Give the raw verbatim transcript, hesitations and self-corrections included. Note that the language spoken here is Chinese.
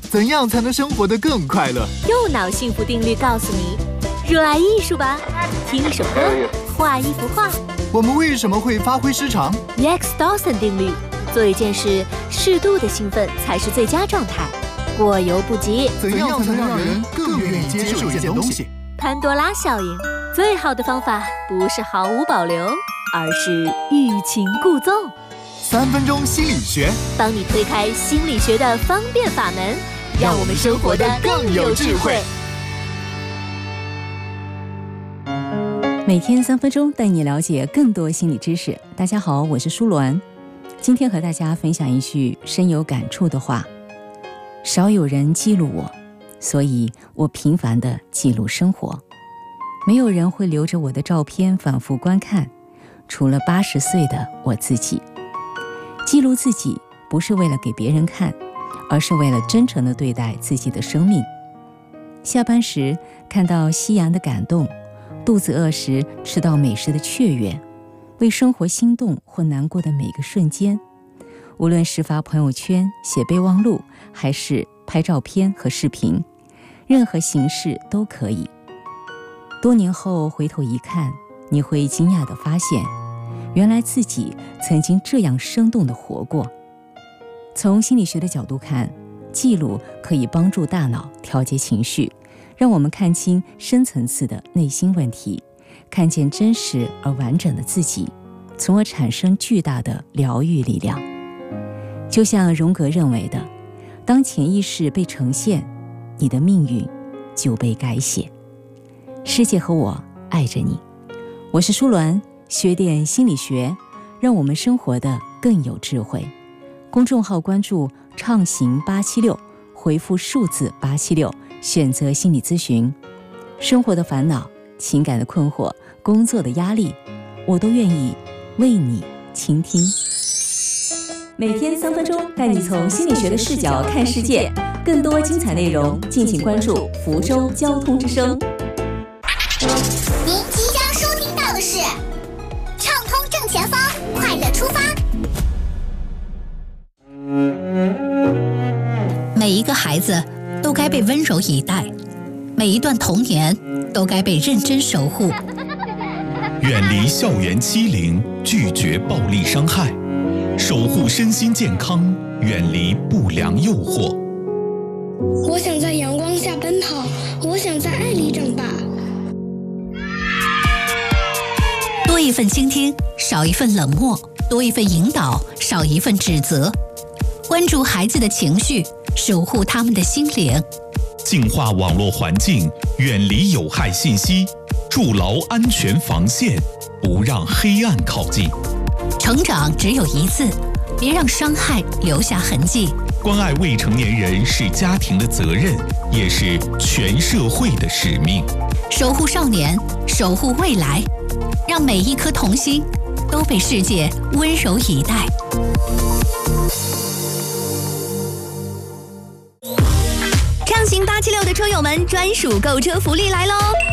怎样才能生活得更快乐？ 右脑幸福定律告诉你：热爱艺术吧，听一首歌，画一幅画。 我们为什么会发挥失常 Rex Dawson 定律：做一件事，适度的兴奋才是最佳状态，过犹不及。 怎样才能让人更愿意接受一件东西？ 潘多拉效应：最好的方法不是毫无保留，而是欲擒故纵。 三分钟心理学， 帮你推开心理学的方便法门，让我们生活得更有智慧。 每天三分钟带你了解更多心理知识。大家好，我是舒鸾。今天和大家分享一句深有感触的话：少有人记录我，所以我频繁地记录生活。没有人会留着我的照片反复观看，除了八十岁的我自己。记录自己不是为了给别人看，而是为了真诚地对待自己的生命。下班时看到夕阳的感动，肚子饿时吃到美食的雀跃，为生活心动或难过的每个瞬间，无论是发朋友圈、写备忘录，还是拍照片和视频，任何形式都可以。多年后回头一看，你会惊讶地发现，原来自己曾经这样生动地活过。从心理学的角度看，记录可以帮助大脑调节情绪，让我们看清深层次的内心问题，看见真实而完整的自己，从而产生巨大的疗愈力量。就像荣格认为的，当潜意识被呈现，你的命运就被改写。世界和我爱着你，我是舒鸾，学点心理学，让我们生活得更有智慧。公众号关注畅行八七六，回复数字八七六，选择心理咨询。生活的烦恼、情感的困惑、工作的压力，我都愿意为你倾听。每天三分钟，带你从心理学的视角看世界。更多精彩内容，敬请关注福州交通之声。 您即将收听到的是畅通正前方，快乐出发。 每一个孩子都该被温柔以待，每一段童年都该被认真守护。 远离校园欺凌，拒绝暴力伤害，守护身心健康，远离不良诱惑。 我想在阳光下奔跑，我想在爱里长大。 多一份倾听，少一份冷漠；多一份引导，少一份指责。关注孩子的情绪，守护他们的心灵。 净化网络环境，远离有害信息，筑牢安全防线，不让黑暗靠近。 成长只有一次，别让伤害留下痕迹。 关爱未成年人是家庭的责任，也是全社会的使命。 守护少年，守护未来，让每一颗童心都被世界温柔以待。 畅行八七六的车友们专属购车福利来喽！